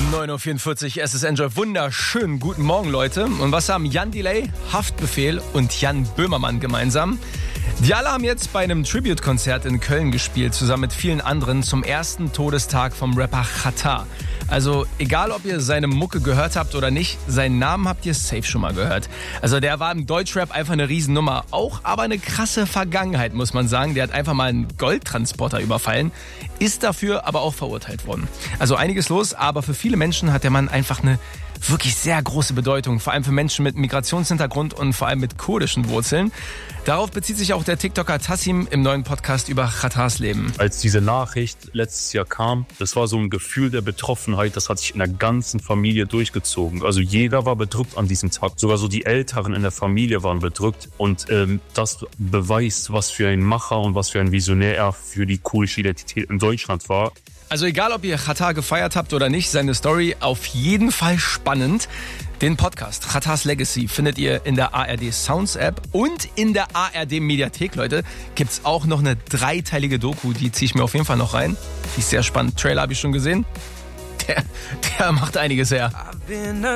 9.44 Uhr, es ist Enjoy. Wunderschönen guten Morgen, Leute. Und was haben Jan Delay, Haftbefehl und Jan Böhmermann gemeinsam? Die alle haben jetzt bei einem Tribute-Konzert in Köln gespielt, zusammen mit vielen anderen zum ersten Todestag vom Rapper Xatar. Also egal, ob ihr seine Mucke gehört habt oder nicht, seinen Namen habt ihr safe schon mal gehört. Also der war im Deutschrap einfach eine Riesennummer. Auch aber eine krasse Vergangenheit, muss man sagen. Der hat einfach mal einen Goldtransporter überfallen, ist dafür aber auch verurteilt worden. Also einiges los, aber für viele Menschen hat der Mann einfach eine wirklich sehr große Bedeutung. Vor allem für Menschen mit Migrationshintergrund und vor allem mit kurdischen Wurzeln. Darauf bezieht sich auch der TikToker Tassim im neuen Podcast über Xatars Leben. Als diese Nachricht letztes Jahr kam, das war so ein Gefühl der Betroffenheit, das hat sich in der ganzen Familie durchgezogen. Also jeder war bedrückt an diesem Tag. Sogar so die Älteren in der Familie waren bedrückt. Und das beweist, was für ein Macher und was für ein Visionär er für die kurdische Identität in Deutschland war. Also egal, ob ihr Xatar gefeiert habt oder nicht, seine Story auf jeden Fall spannend. Den Podcast Xatars Legacy findet ihr in der ARD Sounds App und in der ARD Mediathek, Leute. Gibt's auch noch eine 3-teilige Doku, die ziehe ich mir auf jeden Fall noch rein. Die ist sehr spannend. Trailer habe ich schon gesehen. Der macht einiges her.